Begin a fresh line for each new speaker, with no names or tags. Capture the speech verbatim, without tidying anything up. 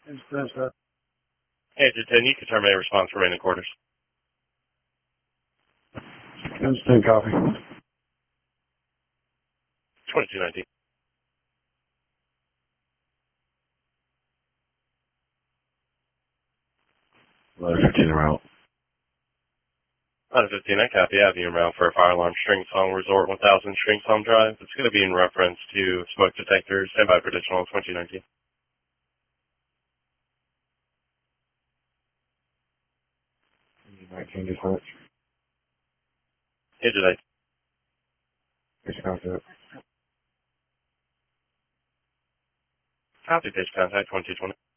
Instance, uh,
Agent ten, you can terminate response for remaining quarters.
instant copy.
twenty-two nineteen.
eleven fifteen around.
eleven fifteen, I copy. I have you around for a fire alarm string song resort one thousand string song drive. It's going to be in reference to smoke detectors. Stand by for additional twenty nineteen.
nineteen dispatch.
Agent eight.
It's contact.
Copy page contact twenty-two twenty.